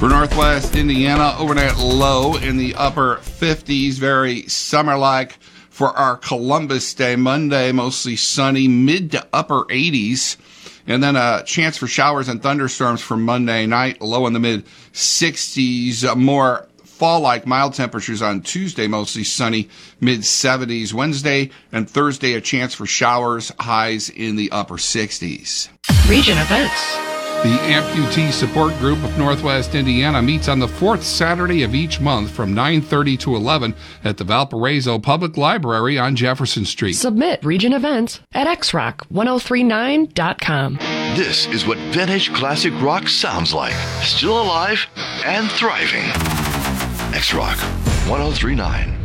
For Northwest Indiana, overnight low in the upper 50s, very summer-like. For our Columbus Day, Monday, mostly sunny, mid to upper 80s. And then a chance for showers and thunderstorms for Monday night, low in the mid 60s. More fall-like mild temperatures on Tuesday, mostly sunny, mid 70s. Wednesday and Thursday, a chance for showers, highs in the upper 60s. Region events. The Amputee Support Group of Northwest Indiana meets on the fourth Saturday of each month from 9:30 to 11 at the Valparaiso Public Library on Jefferson Street. Submit region events at xrock1039.com. This is what vintage classic rock sounds like. Still alive and thriving. X-Rock 1039.